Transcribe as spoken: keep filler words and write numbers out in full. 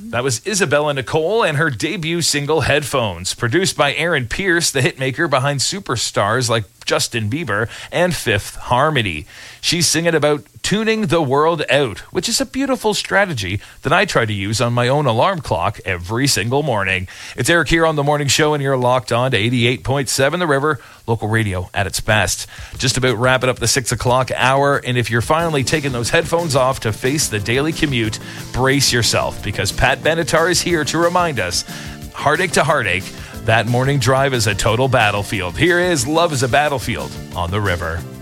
That was Isabella Nicole and her debut single, Headphones, produced by Aaron Pierce, the hitmaker behind superstars like Justin Bieber and Fifth Harmony. She's singing about tuning the world out, which is a beautiful strategy that I try to use on my own alarm clock every single morning. It's Eric here on The Morning Show, and you're locked on to eighty-eight point seven The River, local radio at its best. Just about wrapping up the six o'clock hour, and if you're finally taking those headphones off to face the daily commute, brace yourself, because Pat Benatar is here to remind us, heartache to heartache, that morning drive is a total battlefield. Here is Love is a Battlefield on The River.